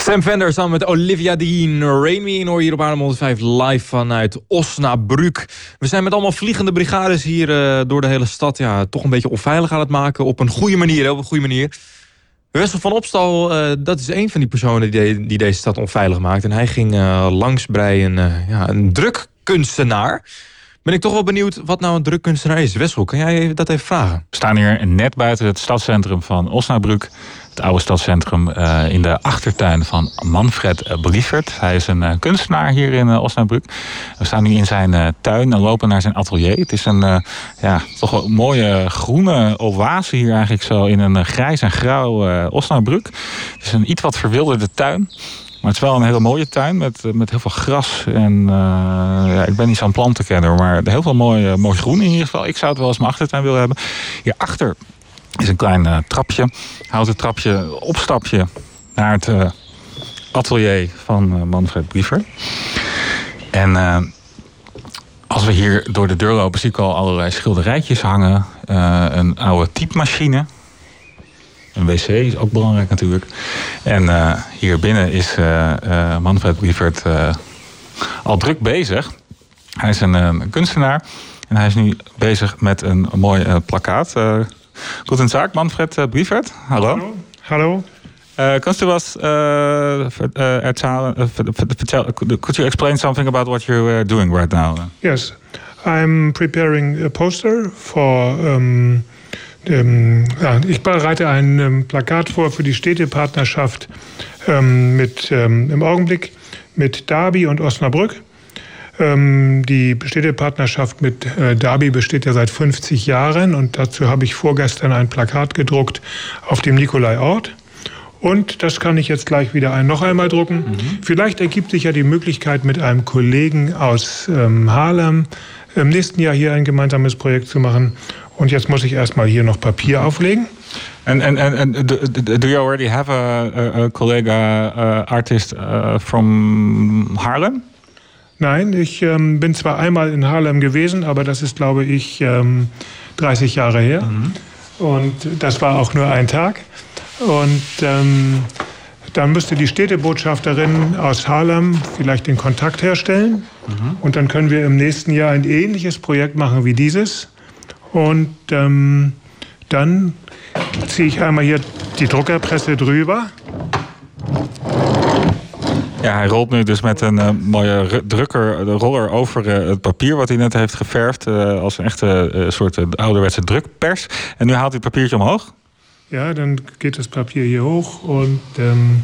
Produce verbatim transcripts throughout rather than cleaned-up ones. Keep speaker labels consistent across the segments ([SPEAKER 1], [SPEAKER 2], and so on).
[SPEAKER 1] Sam Fender samen met Olivia Dean, Rain Me In, hoor hier op Haarlem honderdvijf live vanuit Osnabrück. We zijn met allemaal vliegende brigades hier uh, door de hele stad, ja, toch een beetje onveilig aan het maken. Op een goede manier, op een goede manier. Wessel van Opstal, uh, dat is een van die personen die, de, die deze stad onveilig maakt. En hij ging uh, langs bij een, uh, ja, een drukkunstenaar. Ben ik toch wel benieuwd wat nou een drukkunstenaar is. Wessel, kan jij dat even vragen?
[SPEAKER 2] We staan hier net buiten het stadscentrum van Osnabrück. Het oude stadscentrum uh, in de achtertuin van Manfred Briefert. Hij is een uh, kunstenaar hier in uh, Osnabrück. We staan nu in zijn uh, tuin en lopen naar zijn atelier. Het is een uh, ja, toch wel een mooie groene oase hier eigenlijk zo in een uh, grijs en grauw uh, Osnabrück. Het is een iets wat verwilderde tuin. Maar het is wel een hele mooie tuin met, met heel veel gras. En uh, ja, ik ben niet zo'n plantenkenner, maar heel veel mooi, mooi groen in ieder geval. Ik zou het wel eens mijn achtertuin willen hebben. Hierachter is een klein uh, trapje. Houten trapje, opstapje naar het uh, atelier van uh, Manfred Briefert. En uh, als we hier door de deur lopen, zie ik al allerlei schilderijtjes hangen. Uh, een oude typemachine. Een wc is ook belangrijk natuurlijk. En uh, hier binnen is uh, uh, Manfred Briefert uh, al druk bezig. Hij is een, een kunstenaar. En hij is nu bezig met een, een mooi uh, plakkaat. Uh, Guten Tag, Manfred uh, Briefert. Hallo.
[SPEAKER 3] Hallo. Hallo.
[SPEAKER 2] Uh, Kannst du was uh, erzählen? Uh, could you explain something about what you're doing right now?
[SPEAKER 3] Yes, I'm preparing a poster for... Um, Ähm, ja, ich bereite ein ähm, Plakat vor für die Städtepartnerschaft ähm, mit, ähm, im Augenblick mit Derby und Osnabrück. Ähm, die Städtepartnerschaft mit äh, Derby besteht ja seit fünfzig Jahren und dazu habe ich vorgestern ein Plakat gedruckt auf dem Nikolaiort. Und das kann ich jetzt gleich wieder ein, noch einmal drucken. Mhm. Vielleicht ergibt sich ja die Möglichkeit, mit einem Kollegen aus ähm, Haarlem im nächsten Jahr hier ein gemeinsames Projekt zu machen. Und jetzt muss ich erstmal hier noch Papier auflegen.
[SPEAKER 2] And and and do, do you already have a, a, a colleague uh, artist uh, from Haarlem?
[SPEAKER 3] Nein, ich ähm, bin zwar einmal in Haarlem gewesen, aber das ist, glaube ich, ähm, dreißig Jahre her. Mhm. Und das war auch nur ein Tag. Und ähm, dann müsste die Städtebotschafterin aus Haarlem vielleicht den Kontakt herstellen. Mhm. Und dann können wir im nächsten Jahr ein ähnliches Projekt machen wie dieses. Und ähm, dann ziehe ich einmal hier die Druckerpresse drüber.
[SPEAKER 2] Ja, hij rolt nu dus met een uh, mooie drukker, de roller over uh, het papier wat hij net heeft geverfd. Uh, als een echte uh, soort uh, ouderwetse drukpers. En nu haalt hij het papiertje omhoog.
[SPEAKER 3] Ja, dan geht das Papier hier hoch. Und ähm,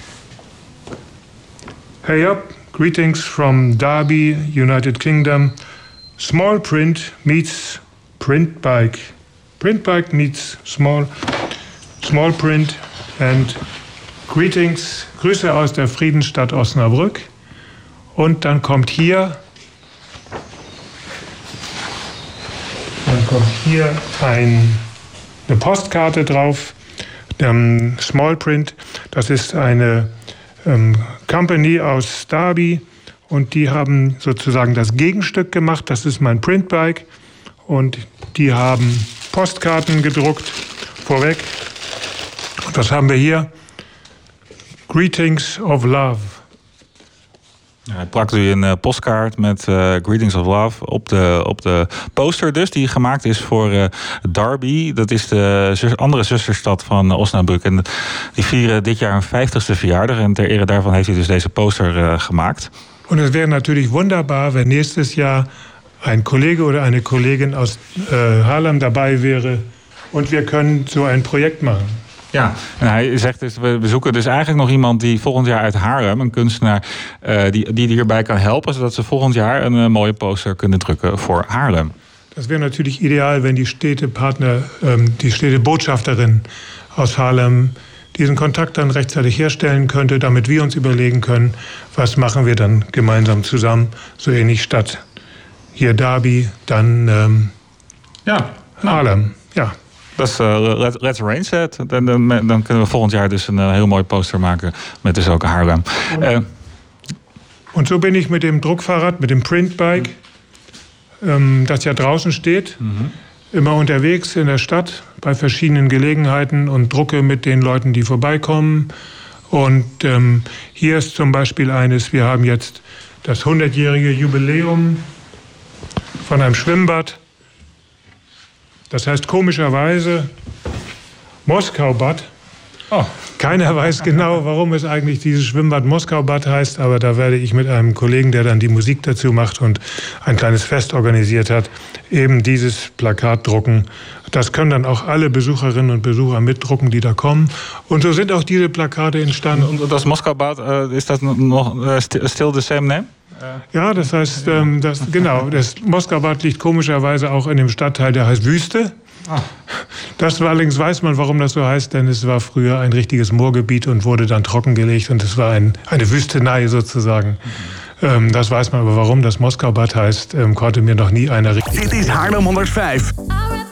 [SPEAKER 3] hey up, greetings from Derby, United Kingdom. Small print meets print bike. Print bike meets small, small print. And greetings, Grüße aus der Friedensstadt Osnabrück. Und dann kommt hier, dann kommt hier ein, eine Postkarte drauf. Ähm, Small Print, das ist eine ähm, Company aus Derby. Und die haben sozusagen das Gegenstück gemacht. Das ist mein Printbike. Und die haben Postkarten gedruckt vorweg. Und was haben wir hier? Greetings of Love.
[SPEAKER 2] Ja, hij plakt nu een uh, postkaart met uh, Greetings of Love op de, op de poster dus, die gemaakt is voor uh, Derby. Dat is de zus, andere zusterstad van uh, Osnabrück. En die vieren dit jaar hun vijftigste verjaardag. En ter ere daarvan heeft hij dus deze poster uh, gemaakt.
[SPEAKER 3] Und es wäre natürlich wunderbar, wenn nächstes Jahr ein Kollege oder eine Kollegin aus äh, Haarlem dabei wäre und wir können so ein Projekt machen.
[SPEAKER 2] Ja, en hij zegt dus, we zoeken dus eigenlijk nog iemand die volgend jaar uit Haarlem, een kunstenaar, uh, die, die hierbij kan helpen, zodat ze volgend jaar een uh, mooie poster kunnen drukken voor Haarlem.
[SPEAKER 3] Das wäre natürlich ideal, wenn die Städtepartner, ähm, die Städtebotschafterin aus Haarlem diesen Kontakt dann rechtzeitig herstellen könnte, damit wir uns überlegen können, was machen wir dann gemeinsam zusammen, so ähnlich statt hier Derby, dann ähm,
[SPEAKER 2] ja,
[SPEAKER 3] Haarlem. Ja.
[SPEAKER 2] Dat is uh, let, let's arrange that. Dan, dan, dan kunnen we volgend jaar dus een uh, heel mooi poster maken met dus ook Haarlem. Uh,
[SPEAKER 3] Und so bin ich mit dem Druckfahrrad, mit dem Printbike, ähm, das ja draußen steht, mhm. immer unterwegs in der Stadt bei verschiedenen Gelegenheiten und drucke mit den Leuten, die vorbeikommen. Und ähm, hier ist zum Beispiel eines, wir haben jetzt das hundertjährige Jubiläum von einem Schwimmbad. Das heißt komischerweise Moskaubad.
[SPEAKER 2] Oh.
[SPEAKER 3] Keiner weiß genau, warum es eigentlich dieses Schwimmbad Moskaubad heißt, aber da werde ich mit einem Kollegen, der dann die Musik dazu macht und ein kleines Fest organisiert hat, eben dieses Plakat drucken. Das können dann auch alle Besucherinnen und Besucher mitdrucken, die da kommen. Und so sind auch diese Plakate entstanden.
[SPEAKER 2] Und das Moskaubad, äh, ist das noch äh, still the same name?
[SPEAKER 3] Ja, das heißt, ähm, das, genau, das Moskaubad liegt komischerweise auch in dem Stadtteil, der heißt Wüste. Ah. Das war, allerdings weiß man, warum das so heißt, denn es war früher ein richtiges Moorgebiet und wurde dann trockengelegt und es war ein, eine Wüstenei sozusagen. Mhm. Ähm, das weiß man, aber warum das Moskaubad heißt, ähm, konnte mir noch nie einer richtig.
[SPEAKER 4] Dit is Haarlem honderdvijf.